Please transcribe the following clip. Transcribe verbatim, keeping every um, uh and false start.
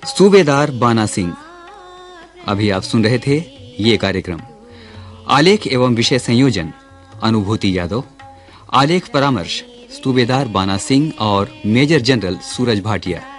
सूबेदार बाना सिंह। अभी आप सुन रहे थे ये कार्यक्रम। आलेख एवं विषय संयोजन अनुभूति यादव। आलेख परामर्श सूबेदार बाना सिंह और मेजर जनरल सूरज भाटिया।